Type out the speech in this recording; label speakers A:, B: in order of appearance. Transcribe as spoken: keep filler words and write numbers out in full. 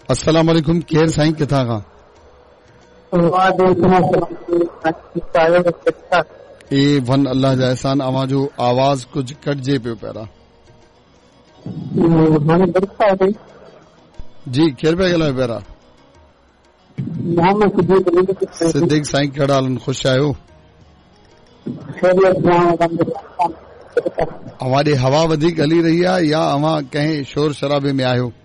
A: अस्सलाम वालेकुम, केर साईं किथां खां? ए वन अल्लाह जा एहसान, अवां जो आवाज कुछ कटजे पियो पहिरां। जी केर पिया ॻाल्हायो पहिरां? सिद्दीक साईं, कहिड़ा हाल? ख़ुशि आहियो? अवां ॾे हवा वधीक हली रही आहे या अवां कंहिं शोर शराबे में आहियो?